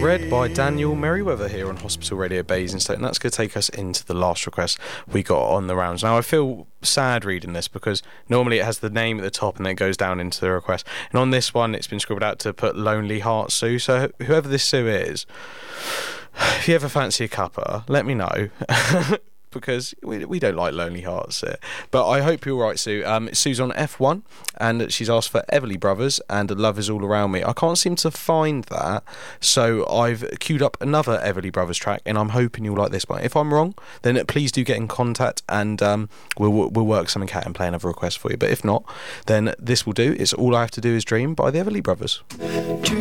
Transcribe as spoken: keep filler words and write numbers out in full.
Read by Daniel Merriweather here on Hospital Radio Basingstoke, and that's going to take us into the last request we got on the rounds. Now, I feel sad reading this because normally it has the name at the top and then it goes down into the request, and on this one it's been scribbled out to put Lonely Heart Sue. So whoever this Sue is, if you ever fancy a cuppa, let me know. Because we we don't like Lonely Hearts here. But I hope you're right, Sue. Um, Sue's on F one, and she's asked for Everly Brothers and Love Is All Around Me. I can't seem to find that, so I've queued up another Everly Brothers track, and I'm hoping you'll like this one. If I'm wrong, then please do get in contact, and um, we'll we'll work something out and play another request for you. But if not, then this will do. It's All I Have to Do Is Dream by the Everly Brothers. Dream.